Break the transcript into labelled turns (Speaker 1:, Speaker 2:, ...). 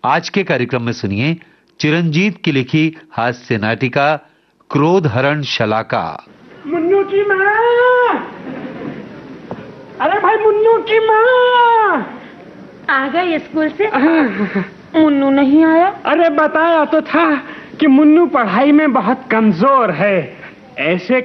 Speaker 1: आज के कार्यक्रम में सुनिए चिरंजीत की लिखी हास्य नाटिका क्रोध हरण शलाका।
Speaker 2: मुन्नू की माँ, अरे भाई मुन्नू की माँ
Speaker 3: आ गए स्कूल से? मुन्नू नहीं आया?
Speaker 2: अरे बताया तो था कि मुन्नू पढ़ाई में बहुत कमजोर है। ऐसे